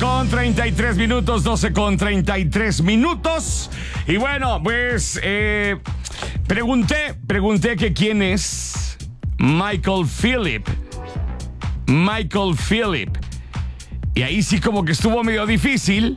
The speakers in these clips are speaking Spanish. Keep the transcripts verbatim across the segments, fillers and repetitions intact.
con treinta y tres minutos, doce con treinta y tres minutos. Y bueno, pues eh, pregunté, pregunté que quién es Michael Phillip. Michael Phillip. Y ahí sí como que estuvo medio difícil.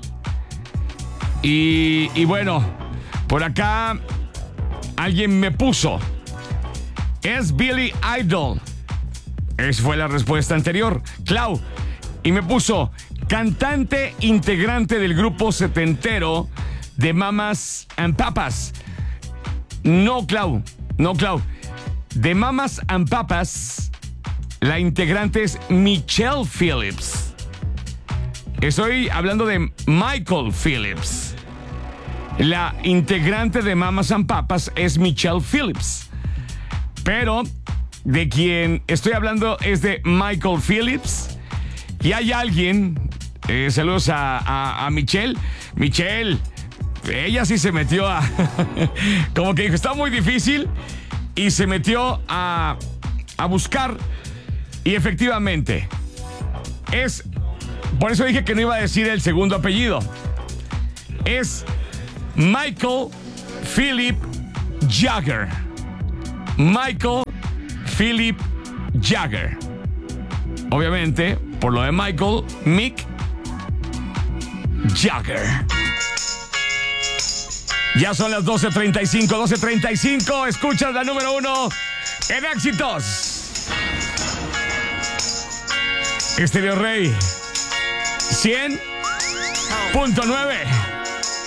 Y, y bueno, por acá alguien me puso, es Billy Idol. Esa fue la respuesta anterior, Clau. Y me puso, cantante integrante del grupo setentero de Mamas and Papas. No, Clau, no, Clau. De Mamas and Papas, la integrante es Michelle Phillips. Estoy hablando de Michael Phillips. La integrante de Mamas and Papas es Michelle Phillips. Pero de quien estoy hablando es de Michael Phillips. Y hay alguien, eh, saludos a, a, a Michelle. Michelle, ella sí se metió a... como que dijo, está muy difícil. Y se metió a, a buscar. Y efectivamente, es... Por eso dije que no iba a decir el segundo apellido. Es Michael Phillip Jagger. Michael Phillip Jagger. Obviamente, por lo de Michael, Mick Jagger. Ya son las doce treinta y cinco, doce treinta y cinco. Escuchas la número uno en éxitos. Estéreo Rey cien punto nueve.